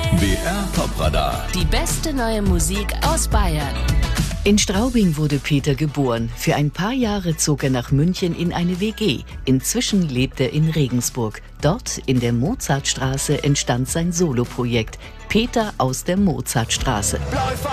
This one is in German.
BR Top-Radar. Die beste neue Musik aus Bayern. In Straubing wurde Peter geboren. Für ein paar Jahre zog er nach München in eine WG. Inzwischen lebt er in Regensburg. Dort, in der Mozartstraße, entstand sein Soloprojekt Peter aus der Mozartstraße.